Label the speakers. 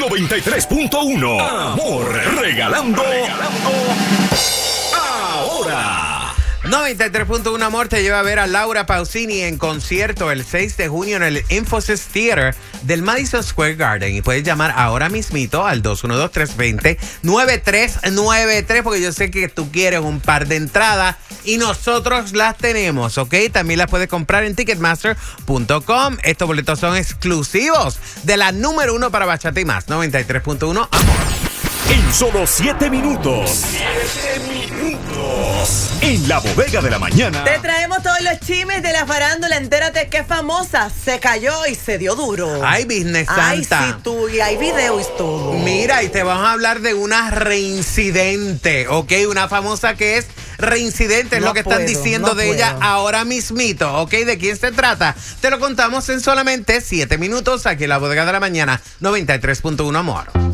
Speaker 1: 93.1. Amor, regalando ahora.
Speaker 2: 93.1 Amor te lleva a ver a Laura Pausini en concierto el 6 de junio en el Infosys Theater del Madison Square Garden. Y puedes llamar ahora mismito al 212-320-9393 porque yo sé que tú quieres un par de entradas y nosotros las tenemos, ¿ok? También las puedes comprar en Ticketmaster.com. Estos boletos son exclusivos de la número 1 para bachata y más. 93.1 Amor.
Speaker 1: En solo 7 minutos. En la bodega de la mañana.
Speaker 3: Te traemos todos los chismes de la farándula. Entérate qué famosa se cayó y se dio duro.
Speaker 2: Ay, Business Santa.
Speaker 3: Ay, sí, tú. Y hay video y todo.
Speaker 2: Mira, y te vamos a hablar de una reincidente, ¿ok? Una famosa que es reincidente, es
Speaker 3: No
Speaker 2: lo que están
Speaker 3: puedo,
Speaker 2: diciendo
Speaker 3: no
Speaker 2: de ella
Speaker 3: puedo.
Speaker 2: ahora mismito, ¿ok? ¿De quién se trata? Te lo contamos en solamente 7 minutos aquí en la bodega de la mañana. 93.1 Amor.